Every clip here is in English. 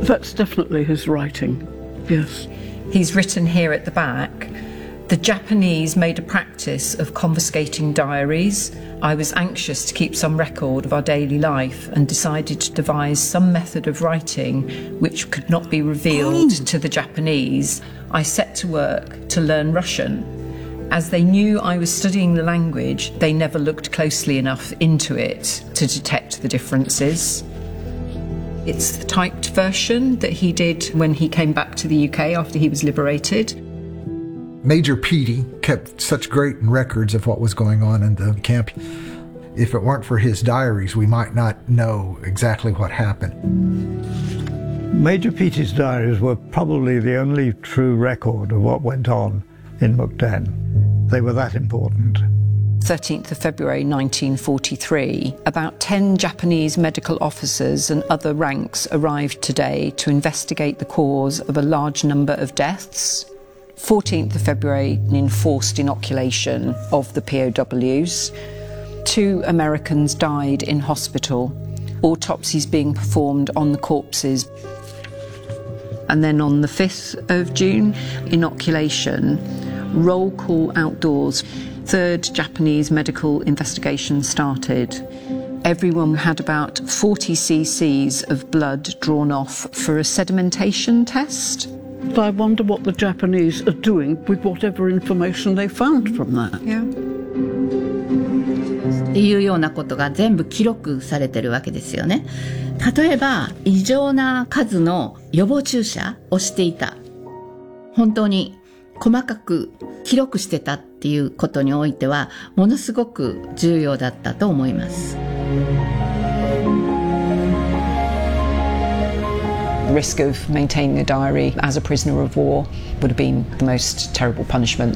That's definitely his writing, yes. He's written here at the back, "The Japanese made a practice of confiscating diaries. I was anxious to keep some record of our daily life and decided to devise some method of writing which could not be revealed to the Japanese. I set to work to learn Russian. As they knew I was studying the language, they never looked closely enough into it to detect the differences." It's the typed version that he did when he came back to the UK after he was liberated. Major Petey kept such great records of what was going on in the camp. If it weren't for his diaries, we might not know exactly what happened. Major Petey's diaries were probably the only true record of what went on in Mukden. They were that important. 13th of February 1943, about 10 Japanese medical officers and other ranks arrived today to investigate the cause of a large number of deaths. 14th of February, an enforced inoculation of the POWs. 2 Americans died in hospital, autopsies being performed on the corpses. And then on the 5th of June, inoculation, roll call outdoors. 3rd Japanese medical investigation started. Everyone had about 40 cc's of blood drawn off for a sedimentation test. I wonder what the Japanese are doing with whatever information they found from that. Yeah. っていうようなことが全部記録されてるわけですよね。例えば異常な数の予防注射をしていた。本当に細かく記録してたっていうことにおいてはものすごく重要だったと思います。 The risk of maintaining a diary as a prisoner of war would have been the most terrible punishment.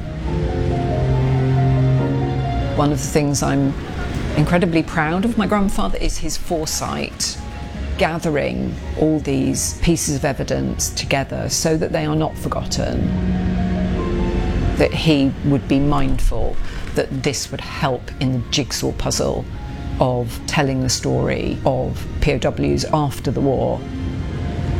One of the things I'm incredibly proud of my grandfather is his foresight, gathering all these pieces of evidence together so that they are not forgotten, that he would be mindful that this would help in the jigsaw puzzle of telling the story of POWs after the war.